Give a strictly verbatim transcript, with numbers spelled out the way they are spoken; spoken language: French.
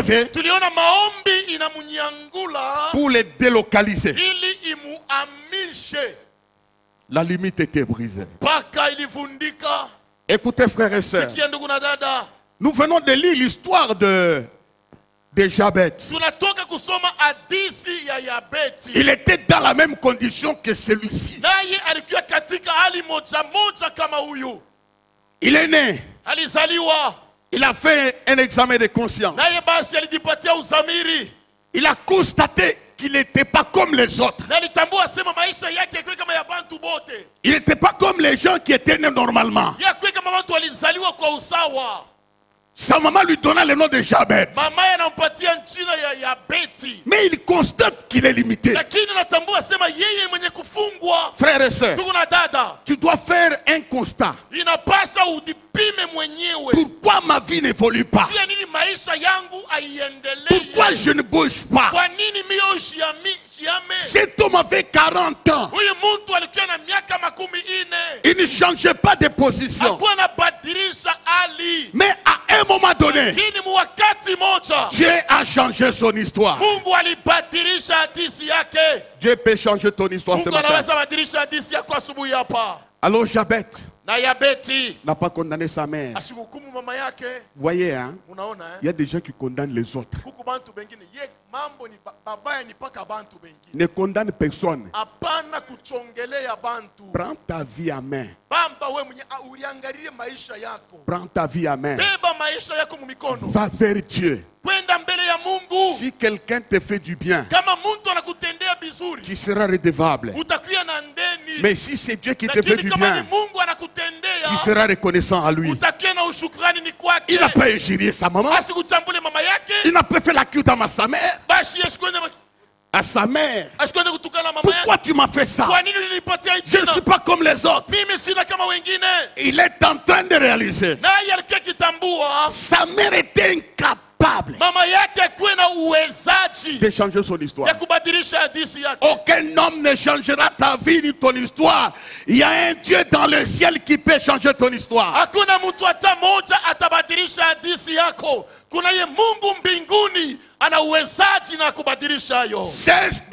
privé tuliona maombi inamunyangula pour les délocaliser. ili imuamishe. La limite était brisée. Paka ilivundika. Écoutez frères et sœurs, Sikia ndugu na dada, nous venons de lire l'histoire de, de Jabez. tunatoka kusoma hadithi ya Yabeti. Il était dans la même condition que celui-ci. Naye alikuwa katika hali moja moja kama huyu. Il est né. Alizaliwa. Il a fait un examen de conscience. Naye basi alijipatia uzamiri. Il a constaté qu'il n'était pas comme les autres. Na alitambua sema maisha yake yako kama ya bantu bote. Il n'était pas comme les gens qui étaient nés normalement. Yako kama watu walizaliwa kwa usawa. Sa maman lui donna le nom de Jabez. Mama anampatia jina ya Yabeti. Mais il constate qu'il est limité. Lakini anatambua sema yeye mwenye kufungwa. Frères et sœurs, Ndugu na dada, tu dois faire un constat. inapaswa udipime mwenyewe. Pourquoi ma vie n'évolue pas? Sio nini maisha yangu aiendelee? Pourquoi je ne bouge pas? Kwa nini mimi siami siame? Cet homme avait quarante ans. Huyu mtu alikuwa na miaka makumi ine. Il ne changeait pas de position. Hakuwa anabadilisha hali. Mais à un moment donné, Lakini mwakati moja Dieu a changé son histoire. Mungu alibadilisha hadithi yake. Dieu peut changer ton histoire ce Mungu matin. anaweza badilisha hadithi yako asubuhi hapa. Alors Jabez Na Yabeti n'a pas condamné sa mère. asikuhukumu mama yake. Vous voyez, hein? Unaona Il y eh? a des gens qui condamnent les autres. Kuku bantu bengine ye mambo ni ba- babaya ni paka bantu bengine. Ne condamne personne. Hapana kuchongelea bantu. Prends ta vie à main. Bamba we mwenye ah, uliangalie maisha yako. Prends ta vie à main. Beba maisha yako mu mikono. Va vers Dieu. Kwenda mbele ya Mungu. Si quelqu'un te fait du bien, Kama mtu anakutendea vizuri, tu seras redevable. utakuwa na ndeni. Mais si c'est Dieu qui te fait Lakini du kama ni bien, Mungu anakutendea, tu seras reconnaissant à lui. utakuwa na ushukrani ni kwake. Il n'a pas injurié sa maman. Asikuchambule mama yake. Il n'a pas fait la cuite à sa mère. Basi asikwende À sa mère. asikwende kutukana mama Pourquoi yake. tu m'as fait ça? Kwa nini ulinipatia Je ne jina? suis pas comme les autres. Mimi sina kama wengine. Il est en train de réaliser. Naye alikuwa kitambua Sa mère était incapable mama yake akuwe na uwezaji de changer son histoire. ya kubadilisha hadithi yake. Aucun homme ne changera ta vie ni ton histoire. Il y a un Dieu dans le ciel qui peut changer ton histoire. Hakuna mtu hata moja atabadilisha hadithi yako. Kuna ye Mungu mbinguni ana uwezaji na kubadilisha hayo. Cesse